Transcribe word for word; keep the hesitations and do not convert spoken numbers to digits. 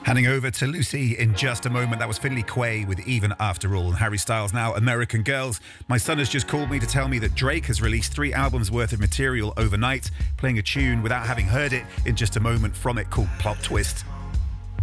Handing over to Lucy in just a moment. That was Finley Quaye with Even After All. And Harry Styles now, American Girls. My son has just called me to tell me that Drake has released three albums worth of material overnight, playing a tune without having heard it in just a moment from it called Plot Twist.